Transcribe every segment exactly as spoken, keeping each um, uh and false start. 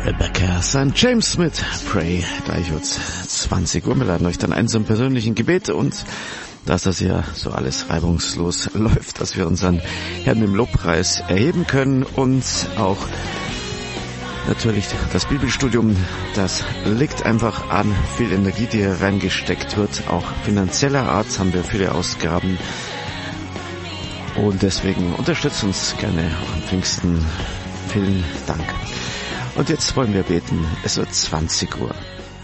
Rebecca Sankt James mit Pray. Gleich wird's zwanzig Uhr. Wir laden euch dann ein zum persönlichen Gebet und dass das ja so alles reibungslos läuft, dass wir unseren Herrn im Lobpreis erheben können und auch natürlich das Bibelstudium, das liegt einfach an viel Energie, die hier reingesteckt wird. Auch finanzieller Art haben wir viele Ausgaben und deswegen unterstützt uns gerne am Pfingsten. Vielen Dank. Und jetzt wollen wir beten. Es wird zwanzig Uhr.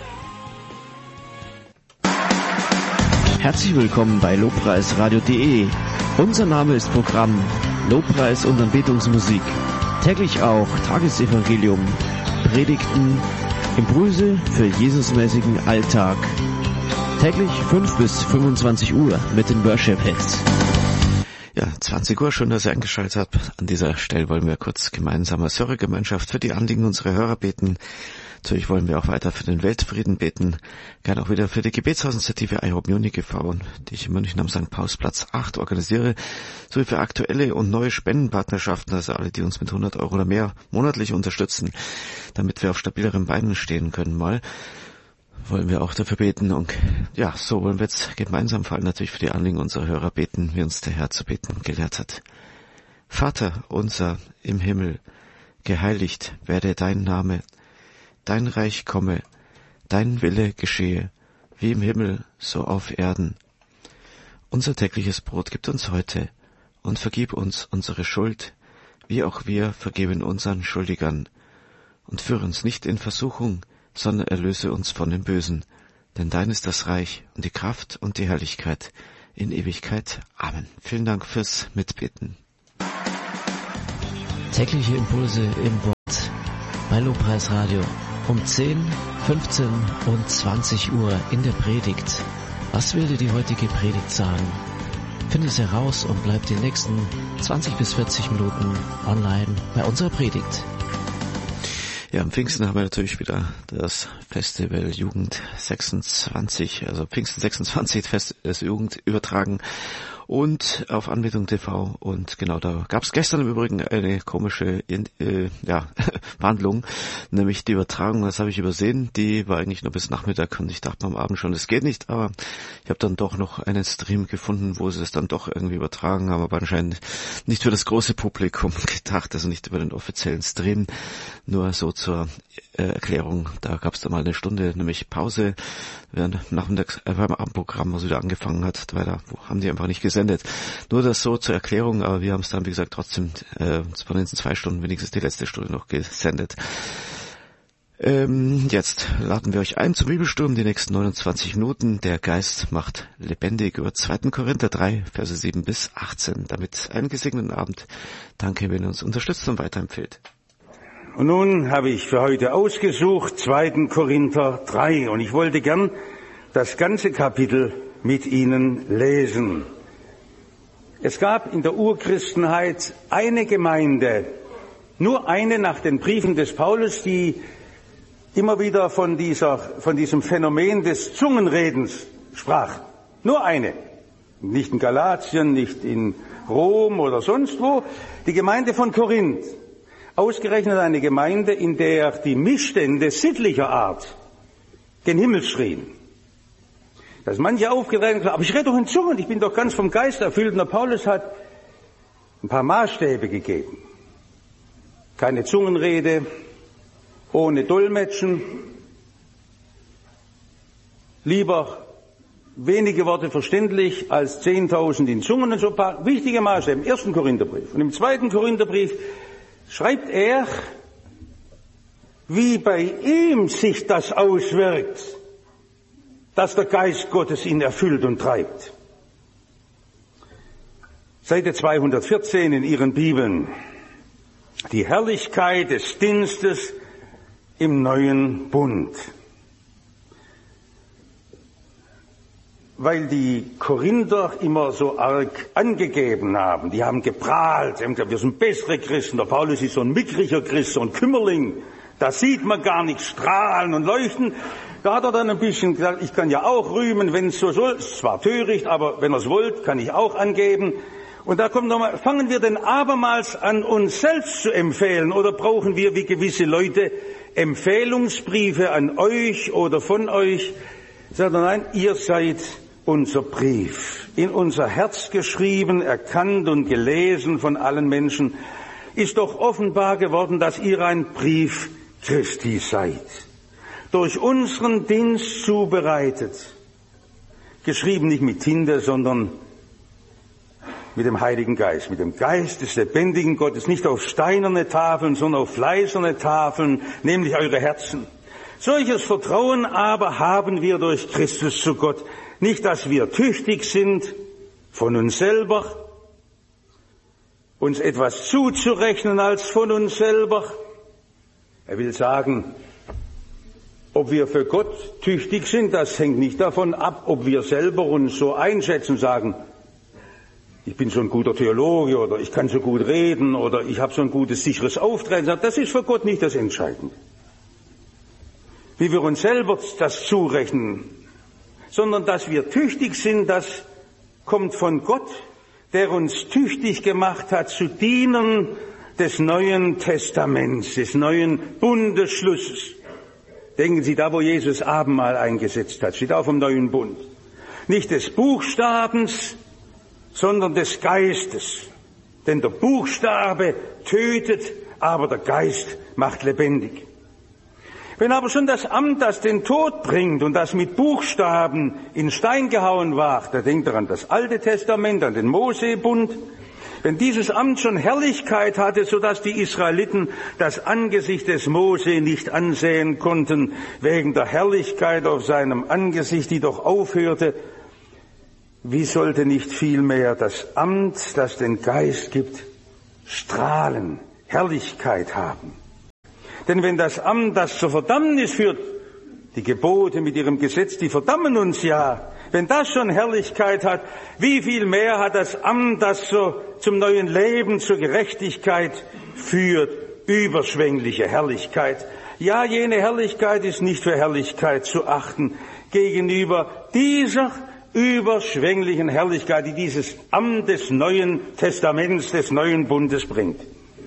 Herzlich willkommen bei Lobpreisradio punkt de. Unser Name ist Programm Lobpreis und Anbetungsmusik. Täglich auch Tagesevangelium, Predigten, Impulse für Jesusmäßigen Alltag. Täglich fünf bis fünfundzwanzig Uhr mit den Worship Hits. Ja, zwanzig Uhr, schön, dass ihr eingeschaltet habt. An dieser Stelle wollen wir kurz gemeinsam als Hörergemeinschaft für die Anliegen unserer Hörer beten. Natürlich wollen wir auch weiter für den Weltfrieden beten. Gerne auch wieder für die Gebetshausinitiative I Hope Munich e V, die ich in München am Sankt Paulsplatz acht organisiere, sowie für aktuelle und neue Spendenpartnerschaften, also alle, die uns mit hundert Euro oder mehr monatlich unterstützen, damit wir auf stabileren Beinen stehen können mal. Wollen wir auch dafür beten und ja, so wollen wir jetzt gemeinsam vor allem natürlich für die Anliegen unserer Hörer beten, wie uns der Herr zu beten gelehrt hat. Vater unser im Himmel, geheiligt werde dein Name, dein Reich komme, dein Wille geschehe, wie im Himmel, so auf Erden. Unser tägliches Brot gib uns heute und vergib uns unsere Schuld, wie auch wir vergeben unseren Schuldigern. Und führe uns nicht in Versuchung, sondern erlöse uns von dem Bösen. Denn dein ist das Reich und die Kraft und die Herrlichkeit in Ewigkeit. Amen. Vielen Dank fürs Mitbeten. Tägliche Impulse im Wort bei Lobpreisradio um zehn, fünfzehn und zwanzig Uhr in der Predigt. Was will dir die heutige Predigt sagen? Finde es heraus und bleib die nächsten zwanzig bis vierzig Minuten online bei unserer Predigt. Ja, am Pfingsten haben wir natürlich wieder das Festival Jugend sechsundzwanzig, also Pfingsten sechsundzwanzig, Fest des Jugend übertragen und auf Anbetung T V. Und genau, da gab es gestern im Übrigen eine komische äh, ja, Wandlung, nämlich die Übertragung, das habe ich übersehen, die war eigentlich nur bis Nachmittag und ich dachte am Abend schon, das geht nicht, aber ich habe dann doch noch einen Stream gefunden, wo sie es dann doch irgendwie übertragen haben, aber anscheinend nicht für das große Publikum gedacht, also nicht über den offiziellen Stream, nur so zur äh, Erklärung. Da gab es dann mal eine Stunde, nämlich Pause, während nachmittags äh, beim Abendprogramm, was wieder angefangen hat, weil da haben die einfach nicht gesendet. Nur das so zur Erklärung, aber wir haben es dann, wie gesagt, trotzdem äh, von den zwei Stunden wenigstens die letzte Stunde noch gesendet. Ähm, jetzt laden wir euch ein zum Bibelsturm, die nächsten neunundzwanzig Minuten. Der Geist macht lebendig über zweiten Korinther drei, Verse sieben bis achtzehn. Damit einen gesegneten Abend. Danke, wenn ihr uns unterstützt und weiterempfehlt. Und nun habe ich für heute ausgesucht zweiten Korinther drei und ich wollte gern das ganze Kapitel mit Ihnen lesen. Es gab in der Urchristenheit eine Gemeinde, nur eine nach den Briefen des Paulus, die immer wieder von dieser, von diesem Phänomen des Zungenredens sprach. Nur eine. Nicht in Galatien, nicht in Rom oder sonst wo. Die Gemeinde von Korinth. Ausgerechnet eine Gemeinde, in der die Missstände sittlicher Art gen Himmel schrien. Da ist manche aufgedreht und gesagt, aber ich rede doch in Zungen, ich bin doch ganz vom Geist erfüllt. Und der Paulus hat ein paar Maßstäbe gegeben. Keine Zungenrede, ohne Dolmetschen, lieber wenige Worte verständlich als zehntausend in Zungen und so ein paar wichtige Maßstäbe im ersten Korintherbrief. Und im zweiten Korintherbrief schreibt er, wie bei ihm sich das auswirkt, dass der Geist Gottes ihn erfüllt und treibt. Seite zweihundertvierzehn in Ihren Bibeln. Die Herrlichkeit des Dienstes im neuen Bund. Weil die Korinther immer so arg angegeben haben, die haben geprahlt, haben gesagt, wir sind bessere Christen, der Paulus ist so ein mickriger Christ, so ein Kümmerling, da sieht man gar nichts strahlen und leuchten. Da hat er dann ein bisschen gesagt, ich kann ja auch rühmen, wenn es so soll, ist zwar töricht, aber wenn ihr es wollt, kann ich auch angeben. Und da kommt nochmal, fangen wir denn abermals an, uns selbst zu empfehlen, oder brauchen wir wie gewisse Leute Empfehlungsbriefe an euch oder von euch? Sagt er, nein, ihr seid unser Brief, in unser Herz geschrieben, erkannt und gelesen von allen Menschen, ist doch offenbar geworden, dass ihr ein Brief Christi seid, durch unseren Dienst zubereitet, geschrieben nicht mit Tinte, sondern mit dem Heiligen Geist, mit dem Geist des lebendigen Gottes, nicht auf steinerne Tafeln, sondern auf fleischerne Tafeln, nämlich eure Herzen. Solches Vertrauen aber haben wir durch Christus zu Gott, nicht, dass wir tüchtig sind von uns selber, uns etwas zuzurechnen als von uns selber. Er will sagen, ob wir für Gott tüchtig sind, das hängt nicht davon ab, ob wir selber uns so einschätzen, sagen, ich bin so ein guter Theologe oder ich kann so gut reden oder ich habe so ein gutes, sicheres Auftreten. Das ist für Gott nicht das Entscheidende. Wie wir uns selber das zurechnen, sondern dass wir tüchtig sind, das kommt von Gott, der uns tüchtig gemacht hat zu Dienern des Neuen Testaments, des neuen Bundesschlusses. Denken Sie, da wo Jesus Abendmahl eingesetzt hat, steht auch vom neuen Bund. Nicht des Buchstabens, sondern des Geistes. Denn der Buchstabe tötet, aber der Geist macht lebendig. Wenn aber schon das Amt, das den Tod bringt und das mit Buchstaben in Stein gehauen war, da denkt er an das Alte Testament, an den Mosebund, wenn dieses Amt schon Herrlichkeit hatte, sodass die Israeliten das Angesicht des Mose nicht ansehen konnten, wegen der Herrlichkeit auf seinem Angesicht, die doch aufhörte, wie sollte nicht vielmehr das Amt, das den Geist gibt, strahlen, Herrlichkeit haben? Denn wenn das Amt, das zur Verdammnis führt, die Gebote mit ihrem Gesetz, die verdammen uns ja, wenn das schon Herrlichkeit hat, wie viel mehr hat das Amt, das so zum neuen Leben, zur Gerechtigkeit führt, überschwängliche Herrlichkeit. Ja, jene Herrlichkeit ist nicht für Herrlichkeit zu achten gegenüber dieser überschwänglichen Herrlichkeit, die dieses Amt des Neuen Testaments, des Neuen Bundes bringt.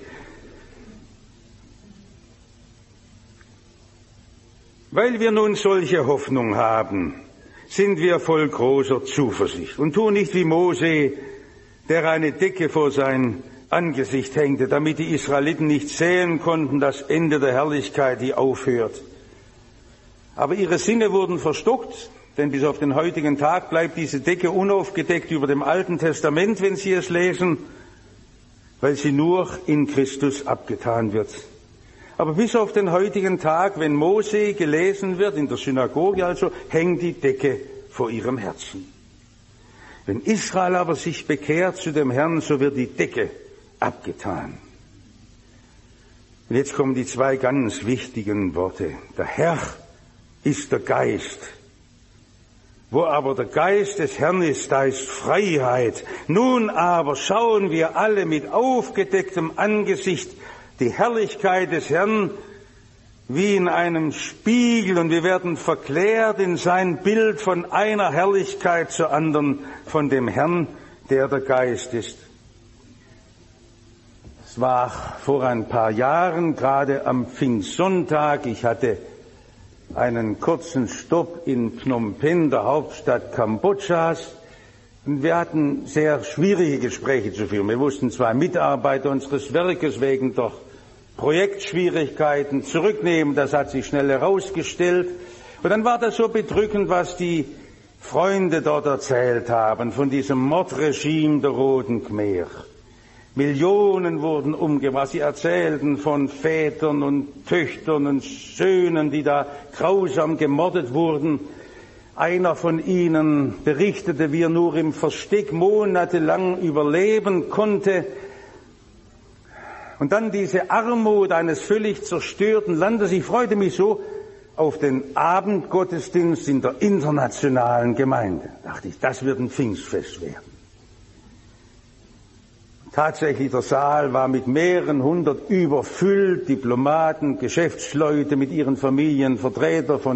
Weil wir nun solche Hoffnung haben, sind wir voll großer Zuversicht und tun nicht wie Mose, der eine Decke vor sein Angesicht hängte, damit die Israeliten nicht sehen konnten, das Ende der Herrlichkeit, die aufhört. Aber ihre Sinne wurden verstockt, denn bis auf den heutigen Tag bleibt diese Decke unaufgedeckt über dem Alten Testament, wenn Sie es lesen, weil sie nur in Christus abgetan wird. Aber bis auf den heutigen Tag, wenn Mose gelesen wird, in der Synagoge also, hängt die Decke vor ihrem Herzen. Wenn Israel aber sich bekehrt zu dem Herrn, so wird die Decke abgetan. Und jetzt kommen die zwei ganz wichtigen Worte. Der Herr ist der Geist. Wo aber der Geist des Herrn ist, da ist Freiheit. Nun aber schauen wir alle mit aufgedecktem Angesicht die Herrlichkeit des Herrn wie in einem Spiegel, und wir werden verklärt in sein Bild von einer Herrlichkeit zur anderen, von dem Herrn, der der Geist ist. Es war vor ein paar Jahren, gerade am Pfingstsonntag, ich hatte einen kurzen Stopp in Phnom Penh, der Hauptstadt Kambodschas. Und wir hatten sehr schwierige Gespräche zu führen. Wir mussten zwei Mitarbeiter unseres Werkes wegen der Projektschwierigkeiten zurücknehmen. Das hat sich schnell herausgestellt. Und dann war das so bedrückend, was die Freunde dort erzählt haben von diesem Mordregime der Roten Khmer. Millionen wurden umgebracht. Sie erzählten von Vätern und Töchtern und Söhnen, die da grausam gemordet wurden. Einer von ihnen berichtete, wie er nur im Versteck monatelang überleben konnte. Und dann diese Armut eines völlig zerstörten Landes. Ich freute mich so auf den Abendgottesdienst in der internationalen Gemeinde. Da dachte ich, das wird ein Pfingstfest werden. Tatsächlich, der Saal war mit mehreren hundert überfüllt, Diplomaten, Geschäftsleute mit ihren Familien, Vertreter von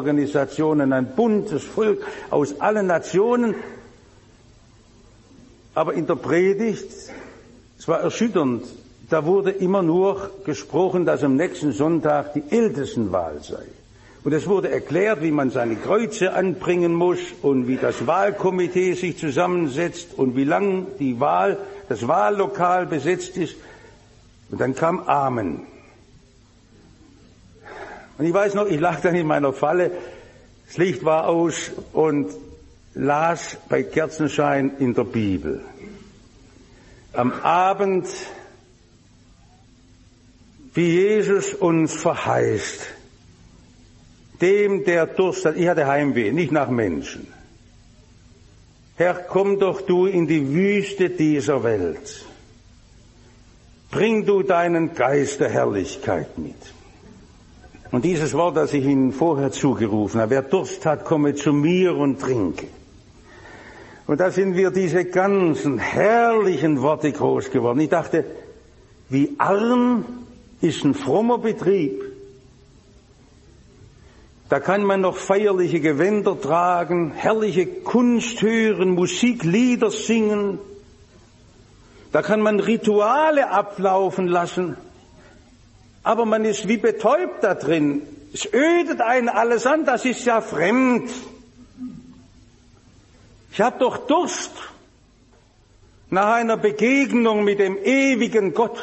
Hilfsorganisationen, ein buntes Volk aus allen Nationen. Aber in der Predigt, es war erschütternd, da wurde immer nur gesprochen, dass am nächsten Sonntag die Ältestenwahl sei. Und es wurde erklärt, wie man seine Kreuze anbringen muss und wie das Wahlkomitee sich zusammensetzt und wie lang die Wahl, das Wahllokal besetzt ist. Und dann kam Amen. Und ich weiß noch, ich lag dann in meiner Falle, das Licht war aus und las bei Kerzenschein in der Bibel. Am Abend, wie Jesus uns verheißt, dem, der Durst hat, ich hatte Heimweh, nicht nach Menschen. Herr, komm doch du in die Wüste dieser Welt. Bring du deinen Geist der Herrlichkeit mit. Und dieses Wort, das ich Ihnen vorher zugerufen habe, wer Durst hat, komme zu mir und trinke. Und da sind wir diese ganzen herrlichen Worte groß geworden. Ich dachte, wie arm ist ein frommer Betrieb. Da kann man noch feierliche Gewänder tragen, herrliche Kunst hören, Musik, Lieder singen. Da kann man Rituale ablaufen lassen. Aber man ist wie betäubt da drin. Es ödet einen alles an, das ist ja fremd. Ich habe doch Durst nach einer Begegnung mit dem ewigen Gott.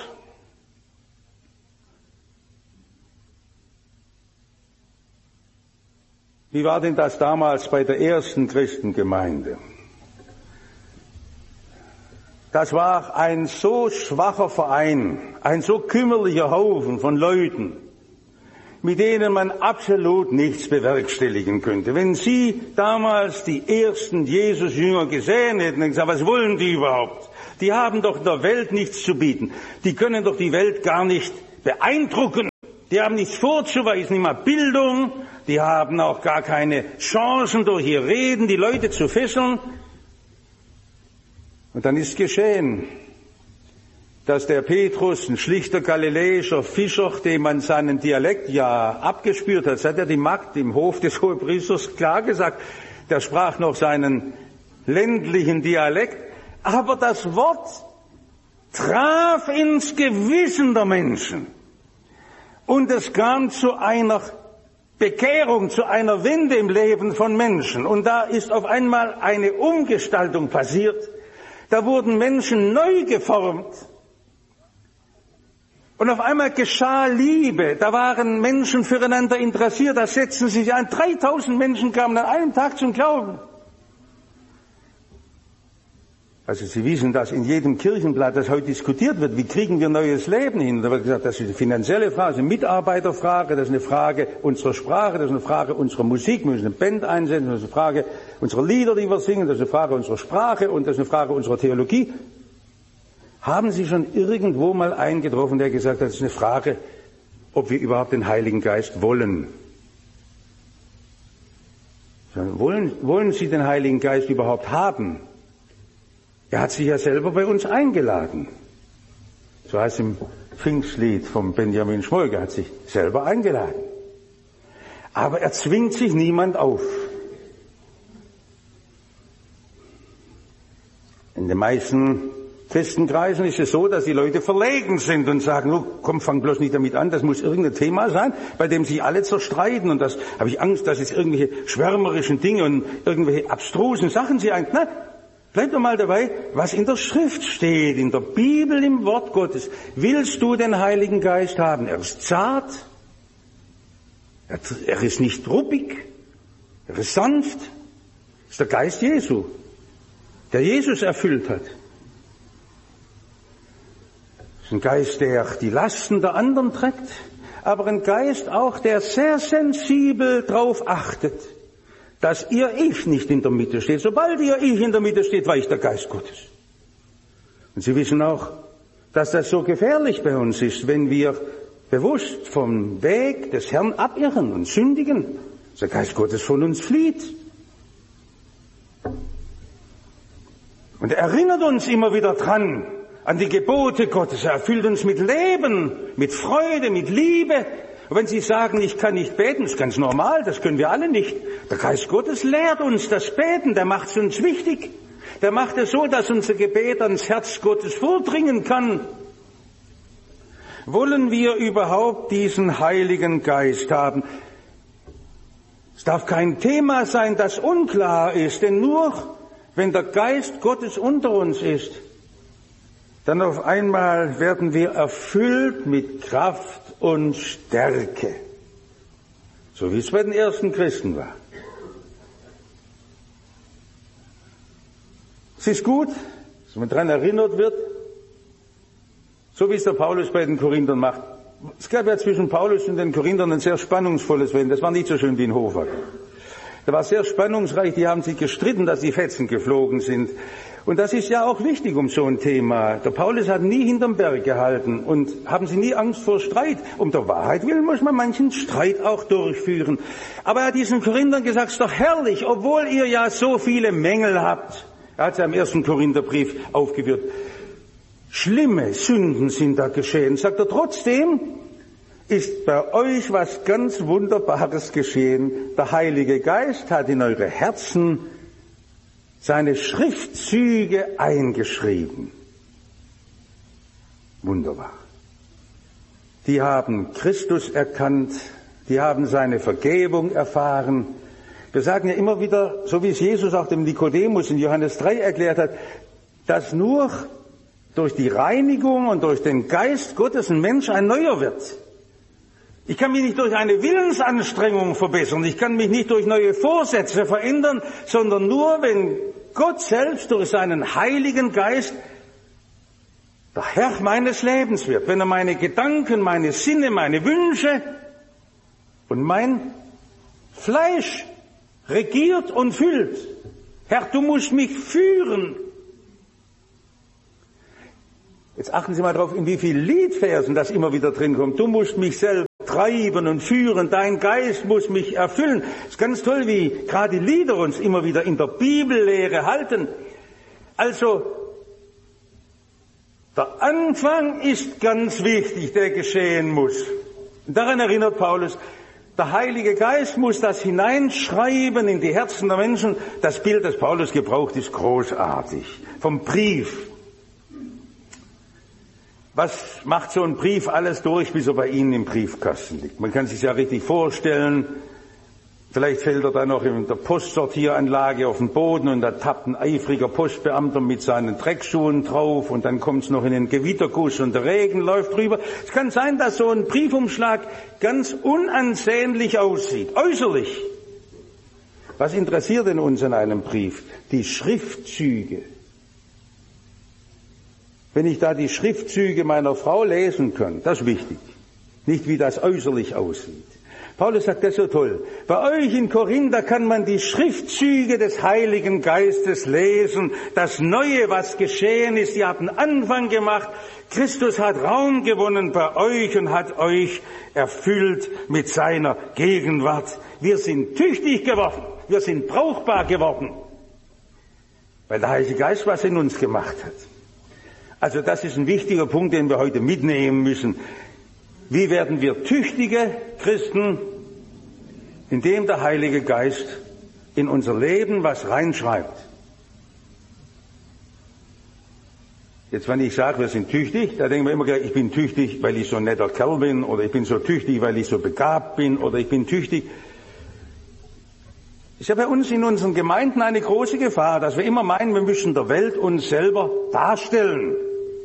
Wie war denn das damals bei der ersten Christengemeinde? Das war ein so schwacher Verein, ein so kümmerlicher Haufen von Leuten, mit denen man absolut nichts bewerkstelligen könnte. Wenn Sie damals die ersten Jesus-Jünger gesehen hätten und gesagt, was wollen die überhaupt? Die haben doch in der Welt nichts zu bieten. Die können doch die Welt gar nicht beeindrucken. Die haben nichts vorzuweisen, nicht mal Bildung. Die haben auch gar keine Chancen, durch ihr Reden die Leute zu fesseln. Und dann ist geschehen, dass der Petrus, ein schlichter galiläischer Fischer, dem man seinen Dialekt ja abgespürt hat, das hat ja die Magd im Hof des Hohepriesters klar gesagt, der sprach noch seinen ländlichen Dialekt, aber das Wort traf ins Gewissen der Menschen und es kam zu einer Bekehrung, zu einer Wende im Leben von Menschen. Und da ist auf einmal eine Umgestaltung passiert. Da wurden Menschen neu geformt. Und auf einmal geschah Liebe. Da waren Menschen füreinander interessiert. Da setzten sich ein. dreitausend Menschen kamen an einem Tag zum Glauben. Also Sie wissen, dass in jedem Kirchenblatt, das heute diskutiert wird, wie kriegen wir neues Leben hin? Da wird gesagt, das ist eine finanzielle Frage, das ist eine Mitarbeiterfrage, das ist eine Frage unserer Sprache, das ist eine Frage unserer Musik, wir müssen eine Band einsetzen, das ist eine Frage unserer Lieder, die wir singen, das ist eine Frage unserer Sprache und das ist eine Frage unserer Theologie. Haben Sie schon irgendwo mal einen getroffen, der gesagt hat, das ist eine Frage, ob wir überhaupt den Heiligen Geist wollen? Wollen, wollen Sie den Heiligen Geist überhaupt haben? Er hat sich ja selber bei uns eingeladen. So heißt es im Pfingstlied vom Benjamin Schmolke, er hat sich selber eingeladen. Aber er zwingt sich niemand auf. In den meisten Christenkreisen ist es so, dass die Leute verlegen sind und sagen, oh, komm, fang bloß nicht damit an, das muss irgendein Thema sein, bei dem sich alle zerstreiten und das habe ich Angst, dass es irgendwelche schwärmerischen Dinge und irgendwelche abstrusen Sachen sie ein. Na, bleib doch mal dabei, was in der Schrift steht, in der Bibel, im Wort Gottes. Willst du den Heiligen Geist haben? Er ist zart, er, er ist nicht ruppig, er ist sanft. Das ist der Geist Jesu, der Jesus erfüllt hat. Das ist ein Geist, der die Lasten der anderen trägt, aber ein Geist auch, der sehr sensibel drauf achtet, dass ihr Ich nicht in der Mitte steht. Sobald ihr Ich in der Mitte steht, weicht der Geist Gottes. Und Sie wissen auch, dass das so gefährlich bei uns ist, wenn wir bewusst vom Weg des Herrn abirren und sündigen, dass der Geist Gottes von uns flieht. Und er erinnert uns immer wieder dran, an die Gebote Gottes. Er erfüllt uns mit Leben, mit Freude, mit Liebe. Und wenn Sie sagen, ich kann nicht beten, das ist ganz normal, das können wir alle nicht. Der Geist Gottes lehrt uns das Beten, der macht es uns wichtig. Der macht es so, dass unser Gebet ans Herz Gottes vordringen kann. Wollen wir überhaupt diesen Heiligen Geist haben? Es darf kein Thema sein, das unklar ist, denn nur wenn der Geist Gottes unter uns ist, dann auf einmal werden wir erfüllt mit Kraft und Stärke. So wie es bei den ersten Christen war. Es ist gut, dass man daran erinnert wird, so wie es der Paulus bei den Korinthern macht. Es gab ja zwischen Paulus und den Korinthern ein sehr spannungsvolles Wesen. Das war nicht so schön wie in Hofach. Das war sehr spannungsreich. Die haben sich gestritten, dass die Fetzen geflogen sind. Und das ist ja auch wichtig um so ein Thema. Der Paulus hat nie hinterm Berg gehalten und haben Sie nie Angst vor Streit. Um der Wahrheit willen muss man manchen Streit auch durchführen. Aber er hat diesen Korinthern gesagt, es ist doch herrlich, obwohl ihr ja so viele Mängel habt. Er hat es ja im ersten Korintherbrief aufgeführt. Schlimme Sünden sind da geschehen. Sagt er, trotzdem ist bei euch was ganz Wunderbares geschehen. Der Heilige Geist hat in eure Herzen seine Schriftzüge eingeschrieben. Wunderbar. Die haben Christus erkannt, die haben seine Vergebung erfahren. Wir sagen ja immer wieder, so wie es Jesus auch dem Nikodemus in Johannes drei erklärt hat, dass nur durch die Reinigung und durch den Geist Gottes ein Mensch ein Neuer wird. Ich kann mich nicht durch eine Willensanstrengung verbessern, ich kann mich nicht durch neue Vorsätze verändern, sondern nur, wenn Gott selbst durch seinen Heiligen Geist der Herr meines Lebens wird, wenn er meine Gedanken, meine Sinne, meine Wünsche und mein Fleisch regiert und füllt. Herr, du musst mich führen. Jetzt achten Sie mal drauf, in wie vielen Liedversen das immer wieder drin kommt. Du musst mich selber treiben und führen, dein Geist muss mich erfüllen. Es ist ganz toll, wie gerade die Lieder uns immer wieder in der Bibellehre halten. Also, der Anfang ist ganz wichtig, der geschehen muss. Und daran erinnert Paulus, der Heilige Geist muss das hineinschreiben in die Herzen der Menschen. Das Bild, das Paulus gebraucht, ist großartig. Vom Brief. Was macht so ein Brief alles durch, bis er bei Ihnen im Briefkasten liegt? Man kann sich ja richtig vorstellen, vielleicht fällt er da noch in der Postsortieranlage auf den Boden und da tappt ein eifriger Postbeamter mit seinen Dreckschuhen drauf und dann kommt es noch in den Gewitterguss und der Regen läuft drüber. Es kann sein, dass so ein Briefumschlag ganz unansehnlich aussieht, äußerlich. Was interessiert denn uns an einem Brief? Die Schriftzüge. Wenn ich da die Schriftzüge meiner Frau lesen kann, das ist wichtig. Nicht wie das äußerlich aussieht. Paulus sagt das so toll. Bei euch in Korinth, da kann man die Schriftzüge des Heiligen Geistes lesen. Das Neue, was geschehen ist, ihr habt einen Anfang gemacht. Christus hat Raum gewonnen bei euch und hat euch erfüllt mit seiner Gegenwart. Wir sind tüchtig geworden. Wir sind brauchbar geworden. Weil der Heilige Geist was in uns gemacht hat. Also das ist ein wichtiger Punkt, den wir heute mitnehmen müssen. Wie werden wir tüchtige Christen, indem der Heilige Geist in unser Leben was reinschreibt? Jetzt, wenn ich sage, wir sind tüchtig, da denken wir immer, ich bin tüchtig, weil ich so ein netter Kerl bin, oder ich bin so tüchtig, weil ich so begabt bin, oder ich bin tüchtig. Es ist ja bei uns in unseren Gemeinden eine große Gefahr, dass wir immer meinen, wir müssen der Welt uns selber darstellen.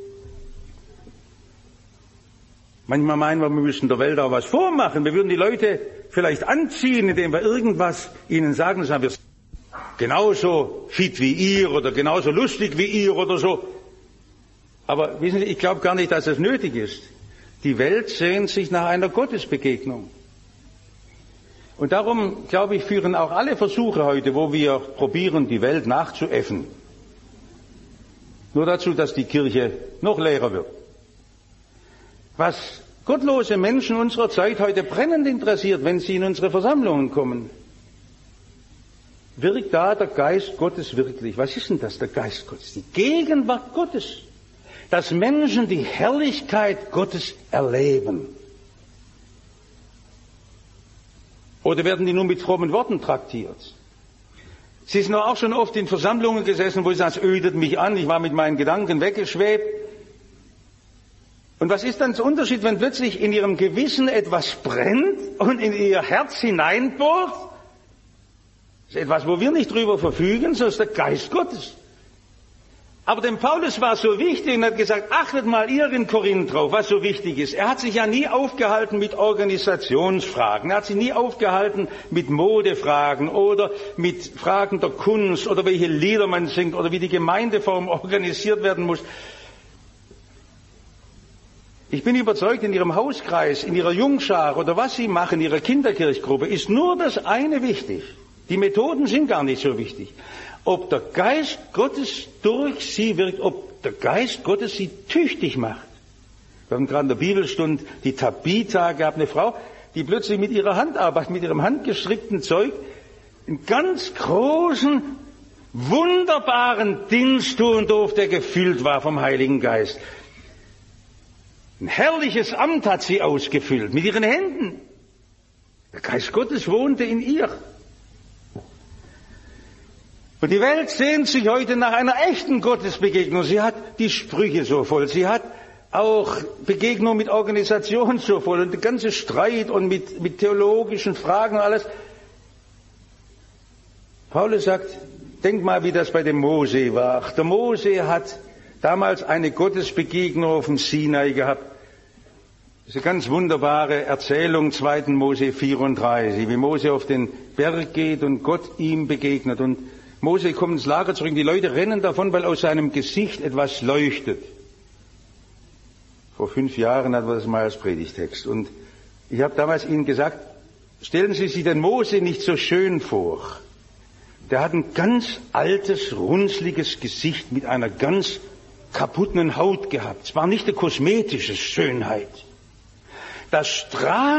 Manchmal meinen wir, wir müssen der Welt auch was vormachen. Wir würden die Leute vielleicht anziehen, indem wir irgendwas ihnen sagen, sagen wir sind genauso fit wie ihr oder genauso lustig wie ihr oder so. Aber wissen Sie, ich glaube gar nicht, dass es nötig ist. Die Welt sehnt sich nach einer Gottesbegegnung. Und darum, glaube ich, führen auch alle Versuche heute, wo wir probieren, die Welt nachzuäffen, nur dazu, dass die Kirche noch leerer wird. Was gottlose Menschen unserer Zeit heute brennend interessiert, wenn sie in unsere Versammlungen kommen, wirkt da der Geist Gottes wirklich? Was ist denn das, der Geist Gottes? Die Gegenwart Gottes. Dass Menschen die Herrlichkeit Gottes erleben. Oder werden die nur mit frommen Worten traktiert? Sie sind auch schon oft in Versammlungen gesessen, wo Sie sagen, es ödet mich an, ich war mit meinen Gedanken weggeschwebt. Und was ist dann der Unterschied, wenn plötzlich in Ihrem Gewissen etwas brennt und in Ihr Herz hineinbohrt? Das ist etwas, wo wir nicht drüber verfügen, so ist der Geist Gottes. Aber dem Paulus war so wichtig und hat gesagt, achtet mal ihr in Korinth drauf, was so wichtig ist. Er hat sich ja nie aufgehalten mit Organisationsfragen, er hat sich nie aufgehalten mit Modefragen oder mit Fragen der Kunst oder welche Lieder man singt oder wie die Gemeindeform organisiert werden muss. Ich bin überzeugt, in Ihrem Hauskreis, in Ihrer Jungschar oder was Sie machen, in Ihrer Kinderkirchgruppe, ist nur das eine wichtig. Die Methoden sind gar nicht so wichtig. Ob der Geist Gottes durch Sie wirkt, ob der Geist Gottes Sie tüchtig macht. Wir haben gerade in der Bibelstunde die Tabitha gehabt, eine Frau, die plötzlich mit ihrer Handarbeit, mit ihrem handgestrickten Zeug einen ganz großen, wunderbaren Dienst tun durfte, der gefüllt war vom Heiligen Geist. Ein herrliches Amt hat sie ausgefüllt, mit ihren Händen. Der Geist Gottes wohnte in ihr. Und die Welt sehnt sich heute nach einer echten Gottesbegegnung. Sie hat die Sprüche so voll. Sie hat auch Begegnung mit Organisationen so voll und der ganze Streit und mit, mit theologischen Fragen und alles. Paulus sagt, denk mal, wie das bei dem Mose war. Der Mose hat damals eine Gottesbegegnung auf dem Sinai gehabt. Das ist eine ganz wunderbare Erzählung, zweiten Mose vierunddreißig, wie Mose auf den Berg geht und Gott ihm begegnet. Und Mose kommt ins Lager zurück, die Leute rennen davon, weil aus seinem Gesicht etwas leuchtet. Vor fünf Jahren hatten wir das mal als Predigtext. Und ich habe damals Ihnen gesagt, stellen Sie sich den Mose nicht so schön vor. Der hat ein ganz altes, runzliges Gesicht mit einer ganz kaputten Haut gehabt. Es war nicht eine kosmetische Schönheit. Das strahlt